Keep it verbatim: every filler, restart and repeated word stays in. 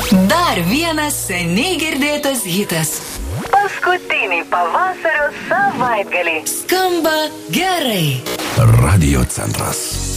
Dar vienas seniai girdėtas hitas. Paskutinį pavasario savaitgalį. Skamba gerai. Radio centras.